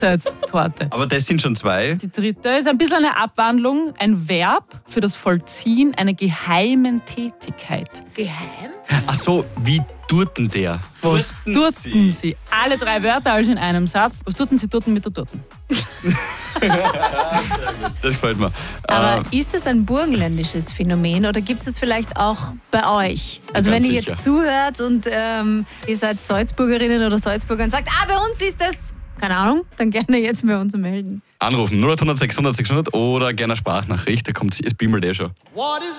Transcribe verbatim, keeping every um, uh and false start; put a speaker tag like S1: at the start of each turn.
S1: jetzt, Torte.
S2: Aber das sind schon zwei.
S1: Die dritte ist ein bisschen eine Abwandlung, ein Verb für das Vollziehen einer geheimen Tätigkeit.
S3: Geheim?
S2: Ach so, wie turten der?
S1: Was turten sie? Alle drei Wörter also in einem Satz. Was turten sie turten mit der Turten?
S2: Das gefällt mir.
S3: Aber
S2: Äh,
S3: ist das ein burgenländisches Phänomen oder gibt es das vielleicht auch bei euch? Also
S2: Ganz
S3: wenn ihr
S2: sicher.
S3: jetzt zuhört und ähm, ihr seid Salzburgerinnen oder Salzburger und sagt, ah, bei uns ist das, keine Ahnung, dann gerne jetzt bei uns melden.
S2: Anrufen null acht hundert sechshundert sechshundert oder gerne eine Sprachnachricht, da kommt es bimmelt eh schon.